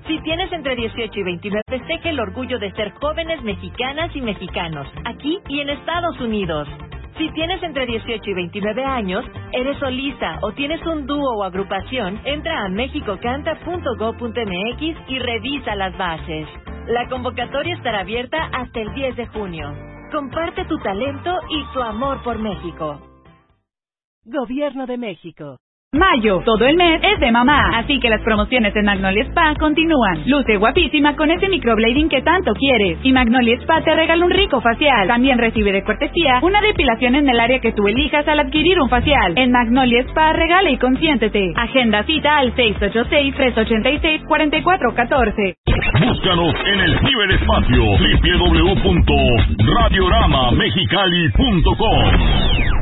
Si tienes entre 18 y 29, festeja el orgullo de ser jóvenes mexicanas y mexicanos, aquí y en Estados Unidos. Si tienes entre 18 y 29 años, eres solista o tienes un dúo o agrupación, entra a mexicocanta.go.mx y revisa las bases. La convocatoria estará abierta hasta el 10 de junio. Comparte tu talento y tu amor por México. Gobierno de México. Mayo, todo el mes es de mamá, así que las promociones en Magnolia Spa continúan. Luce guapísima con ese microblading que tanto quieres. Y Magnolia Spa te regala un rico facial. También recibe de cortesía una depilación en el área que tú elijas al adquirir un facial. En Magnolia Spa regala y consiéntete. Agenda cita al 686-386-4414. Búscanos en el ciberespacio www.radioramamexicali.com.